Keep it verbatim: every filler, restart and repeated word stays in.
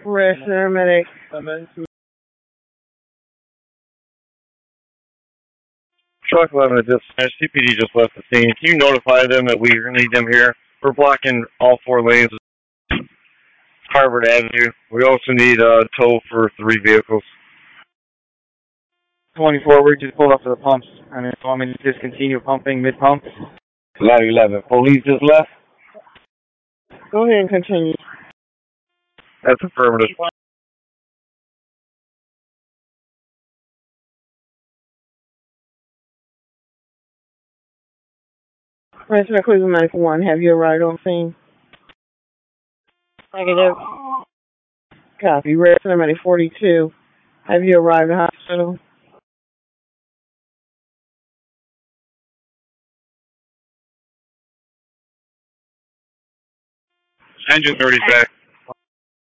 Red Paramedic. Truck eleven at dispatch. C P D just left the scene. Can you notify them that we need them here? We're blocking all four lanes of Harvard Avenue. We also need a uh, tow for three vehicles. twenty-four, we just pulled up to the pumps. And if you want me to discontinue pumping mid-pump? nine eleven. Police just left? Go ahead and continue. That's affirmative. Resident Cleveland ninety-one, have you arrived on scene? Negative. Copy. Resident Medic forty-two, have you arrived at the hospital? Engine thirty-six.